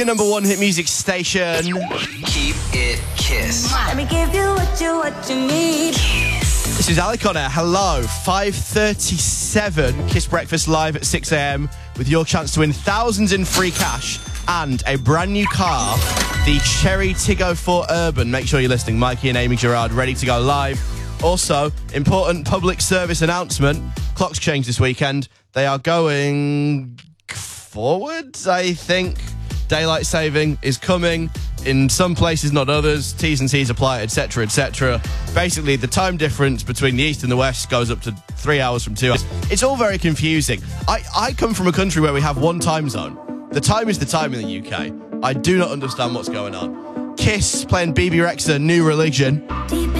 Number one hit music station. Keep it Kiss. Let me give you what you need. This is Ali Connor. Hello. 5:37. Kiss Breakfast live at 6 a.m. with your chance to win thousands in free cash and a brand new car, the Cherry Tiggo 4 Urban. Make sure you're listening. Mikey and Amy Gerard ready to go live. Also, important public service announcement. Clocks change this weekend. They are going forward, I think. Daylight saving is coming in some places, not others. T's and C's apply, etc., etc. Basically, the time difference between the East and the West goes up to 3 hours from 2 hours. It's all very confusing. I come from a country where we have one time zone. The time is the time in the UK. I do not understand what's going on. Kiss playing BB Rexha, New Religion. Deep